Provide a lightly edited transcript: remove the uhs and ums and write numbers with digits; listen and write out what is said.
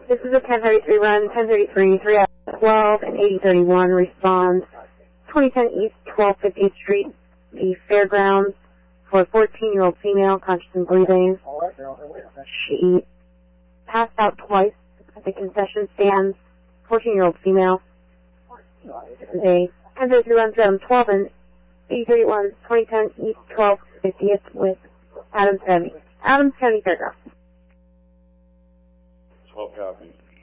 This is a 1033 run, 1033, 3 out of 12, and 8031 responds. 2010 East 1250th Street, the fairgrounds, for a 14-year-old female, conscious and breathing. She passed out twice at the concession stands. 14-year-old female. This is a 1033 run, 3 out of 12, and 8031, 2010 East 1250th with Adams County Fairgrounds. 12 copies.